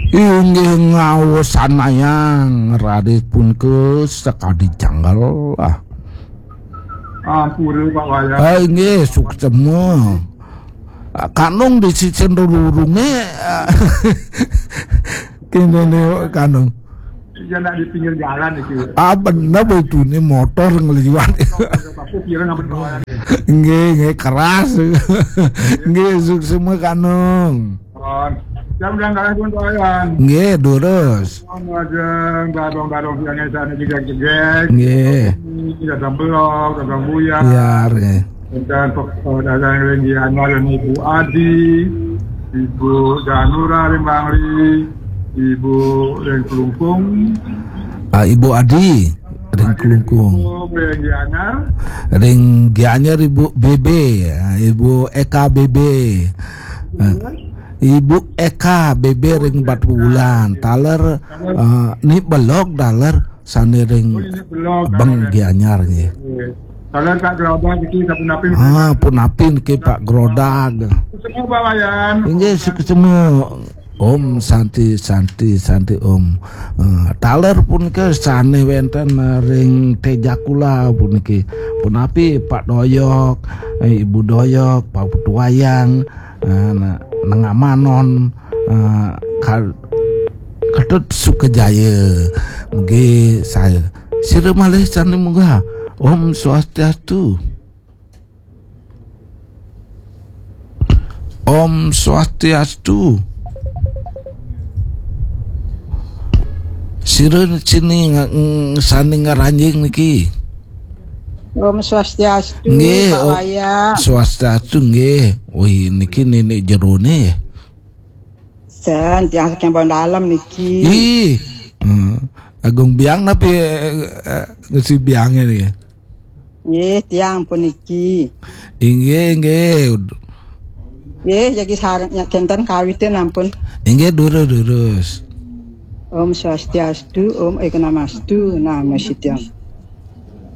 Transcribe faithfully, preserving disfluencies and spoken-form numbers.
Inggih ngawos sanayang radit pun ke sekadi janggal lah. Ampun Pak Wayang. Ah inggih suksema. Kanung di sisi lurunge kene ne kanung. Ya nak di pinggir jalan itu. Ah bener betul ini motor ngeliwat. Aku kira ngapa Pak Wayang. Nggih nggih keras. Nggih suksema kanung. Jam berangkat pun Pak Wayang. Nggih terus. Majeng dadong-dadong yang sana jegek-jegek. Nggih. Dadang belok, dadang buyar. Biar nggih. Dan dadang Rendiana dan Ibu Adi, Ibu Danura Lembangli, Ibu Ren Kelungkung. Ah Ibu Adi Ring Kelungkung. Ibu Ren Gianyar. Ring Gianyar Ibu B B, Ibu Eka B B. Ibu Eka B B ring empat bulan. Taler uh, ni belok daler sane ring Bang Gianyar nggih. Taler Kak Grodag iki sapunapin. Ah punapin ke Pak Grodag. Semua Pak Wayan. Nggih semua. Om Santi Santi Santi Om. Uh, taler pun ke sane wenten ring Tejakula pun iki. Punapi Pak Doyok, eh, Ibu Doyok, Pak Putuwayang. Uh, Nangamanon uh, kal Ketut Sukajaya nggih saya sira malih sane munggah Om Swastiastu Om Swastiastu sira sini sane ngaranjing niki Om Swastiastu nggih Pak Wayang. Swastiastu nggih. Wih niki nenek jerone. Sen tiang kembang dalam niki. Ih. Hmm. Agung biang tapi ngisi biangnya nih. Nggih tiang pun niki. Inggih nggih. Nggih jadi sarengnya kenten kawitin ampun. Inggih durus-durus. Om Swastiastu, Om Eknamastu, Namo Sityam.